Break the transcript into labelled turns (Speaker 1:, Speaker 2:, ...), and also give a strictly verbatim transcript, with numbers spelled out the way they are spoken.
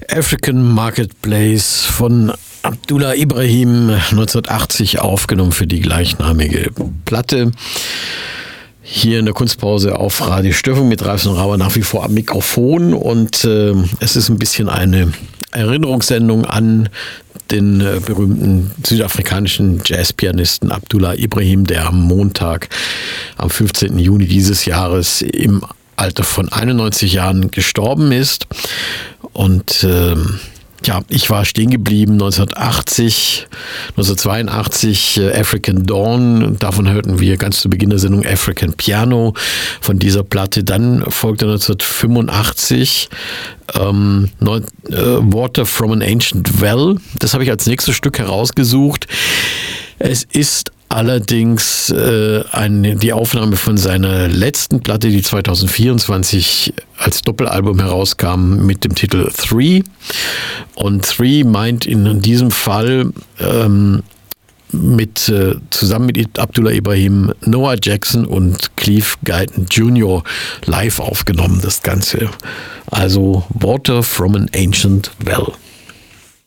Speaker 1: African Marketplace von Abdullah Ibrahim, neunzehnhundertachtzig aufgenommen für die gleichnamige Platte. Hier in der Kunstpause auf Radio Störfunk mit Ralf Rauer nach wie vor am Mikrofon, und äh, es ist ein bisschen eine Erinnerungssendung an den äh, berühmten südafrikanischen Jazzpianisten Abdullah Ibrahim, der am Montag, am fünfzehnten Juni dieses Jahres im Alter von einundneunzig Jahren gestorben ist. Und äh, ja, ich war stehen geblieben neunzehnhundertachtzig, neunzehnhundertzweiundachtzig äh, African Dawn, davon hörten wir ganz zu Beginn der Sendung African Piano von dieser Platte. Dann folgte neunzehnhundertfünfundachtzig ähm, neun, äh, Water from an Ancient Well, das habe ich als nächstes Stück herausgesucht. Es ist allerdings äh, eine, die Aufnahme von seiner letzten Platte, die zweitausendvierundzwanzig als Doppelalbum herauskam mit dem Titel Three. Und Three meint in diesem Fall ähm, mit, äh, zusammen mit Abdullah Ibrahim, Noah Jackson und Cleve Guyton Junior live aufgenommen, das Ganze. Also Water from an Ancient Well.